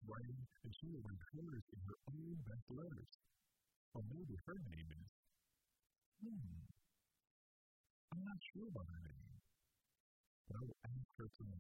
writing, and she will write hers in her own best letters. Or maybe her name is, I'm not sure about her name. But I will ask her tomorrow.